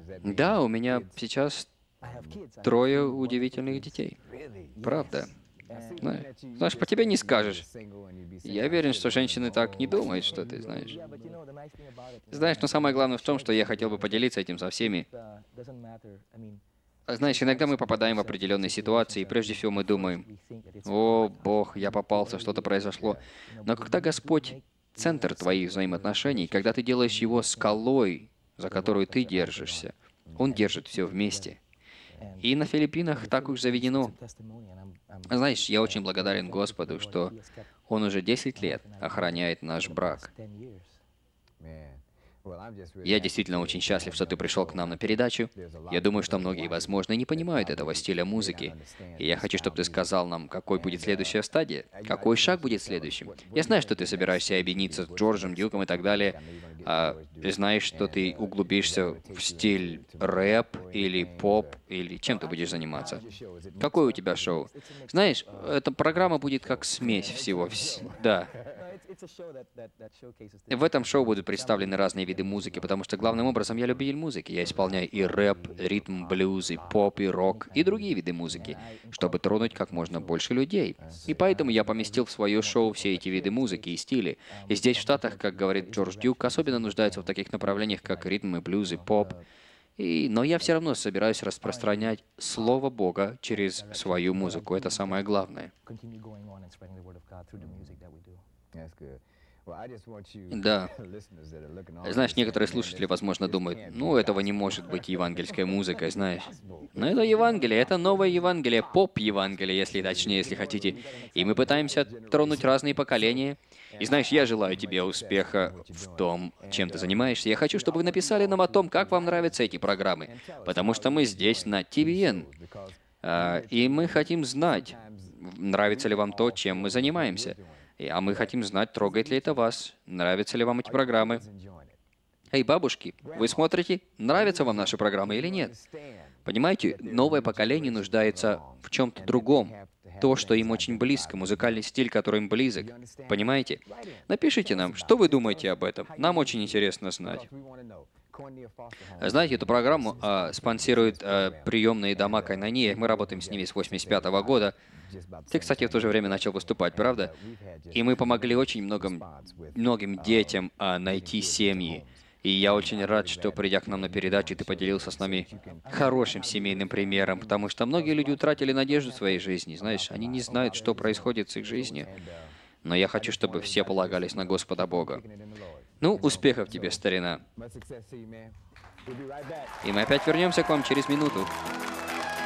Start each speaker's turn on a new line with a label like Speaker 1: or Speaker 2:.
Speaker 1: Да, у меня сейчас трое удивительных детей. Правда. Знаешь, по тебе не скажешь. Я уверен, что женщины так не думают, что ты знаешь. Знаешь, но самое главное в том, что я хотел бы поделиться этим со всеми. Знаешь, иногда мы попадаем в определенные ситуации, и прежде всего мы думаем: «О, Бог, я попался, что-то произошло». Но когда Господь — центр твоих взаимоотношений, когда ты делаешь Его скалой, за которую ты держишься, Он держит все вместе. И на Филиппинах так уж заведено. Знаешь, я очень благодарен Господу, что Он уже 10 лет охраняет наш брак. Я действительно очень счастлив, что ты пришел к нам на передачу. Я думаю, что многие, возможно, не понимают этого стиля музыки. И я хочу, чтобы ты сказал нам, какой будет следующая стадия, какой шаг будет следующим. Я знаю, что ты собираешься объединиться с Джорджем Дьюком и так далее. Знаешь, что ты углубишься в стиль рэп или поп, или чем ты будешь заниматься. Какое у тебя шоу? Знаешь, эта программа будет как смесь всего. Да. В этом шоу будут представлены разные виды музыки, потому что главным образом я любитель музыки. Я исполняю и рэп, ритм, блюз, и поп, и рок, и другие виды музыки, чтобы тронуть как можно больше людей. И поэтому я поместил в свое шоу все эти виды музыки и стили. И здесь, в Штатах, как говорит Джордж Дюк, особенно нуждаются в таких направлениях, как ритм и блюз, и поп. Но я все равно собираюсь распространять Слово Бога через свою музыку. Это самое главное. Да. Знаешь, некоторые слушатели, возможно, думают: ну, этого не может быть евангельской музыкой, знаешь. Но это Евангелие, это новое Евангелие, поп-Евангелие, если точнее, если хотите. И мы пытаемся тронуть разные поколения. И знаешь, я желаю тебе успеха в том, чем ты занимаешься. Я хочу, чтобы вы написали нам о том, как вам нравятся эти программы. Потому что мы здесь на TVN. И мы хотим знать, нравится ли вам то, чем мы занимаемся. А мы хотим знать, трогает ли это вас, нравятся ли вам эти программы. Эй, бабушки, вы смотрите, нравятся вам наши программы или нет? Понимаете, новое поколение нуждается в чем-то другом. То, что им очень близко, музыкальный стиль, который им близок. Понимаете? Напишите нам, что вы думаете об этом. Нам очень интересно знать. Знаете, эту программу спонсируют приемные дома Кайнания. Мы работаем с ними с 85 года. Ты, кстати, в то же время начал выступать, правда? И мы помогли очень многим детям найти семьи. И я очень рад, что, придя к нам на передачу, ты поделился с нами хорошим семейным примером, потому что многие люди утратили надежду в своей жизни, знаешь, они не знают, что происходит с их жизнью. Но я хочу, чтобы все полагались на Господа Бога. Ну, успехов тебе, старина. И мы опять вернемся к вам через минуту.